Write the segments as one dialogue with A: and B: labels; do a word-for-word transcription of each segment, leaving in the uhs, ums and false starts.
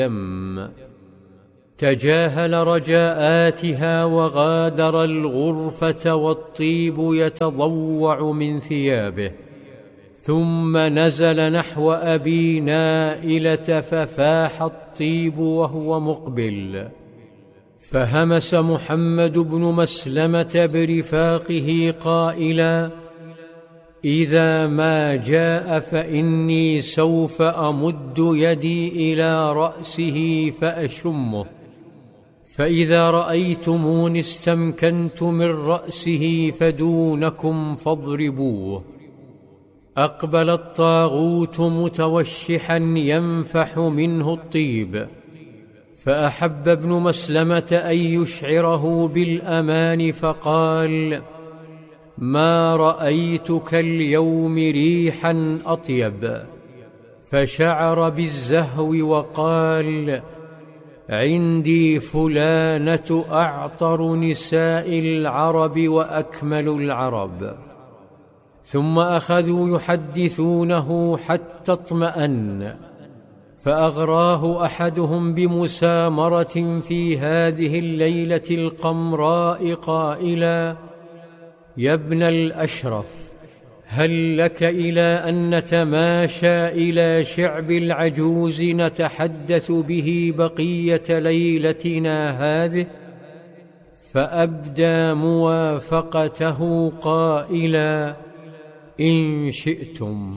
A: دم، تجاهل رجاءاتها وغادر الغرفة والطيب يتضوع من ثيابه، ثم نزل نحو أبي نائلة ففاح الطيب وهو مقبل، فهمس محمد بن مسلمة برفاقه قائلا: إذا ما جاء فإني سوف أمد يدي إلى رأسه فأشمه، فإذا رأيتموني استمكنت من رأسه فدونكم فاضربوه. أقبل الطاغوت متوشحا ينفح منه الطيب، فأحب ابن مسلمة أن يشعره بالأمان فقال: ما رأيتك اليوم ريحا أطيب، فشعر بالزهو وقال: عندي فلانة أعطر نساء العرب وأكمل العرب. ثم أخذوا يحدثونه حتى اطمأن، فأغراه أحدهم بمسامرة في هذه الليلة القمراء قائلا: يا ابن الأشرف، هل لك إلى أن نتماشى إلى شعب العجوز نتحدث به بقية ليلتنا هذه؟ فأبدى موافقته قائلا: إن شئتم.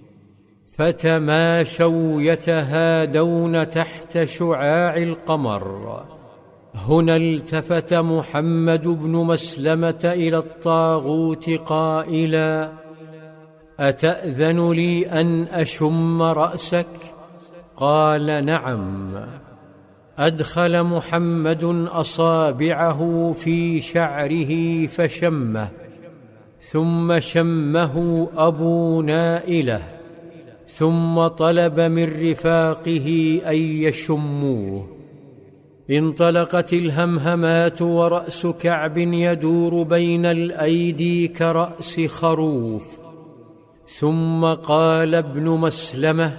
A: فتماشوا يتهادون تحت شعاع القمر. هنا التفت محمد بن مسلمة إلى الطاغوت قائلا: أتأذن لي أن أشم رأسك؟ قال: نعم. أدخل محمد أصابعه في شعره فشمه، ثم شمه أبو نائلة، ثم طلب من رفاقه أن يشموه. انطلقت الهمهمات ورأس كعب يدور بين الأيدي كرأس خروف، ثم قال ابن مسلمة: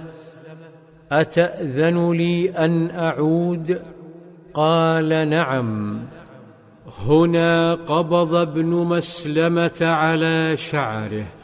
A: أتأذن لي أن أعود؟ قال: نعم. هنا قبض ابن مسلمة على شعره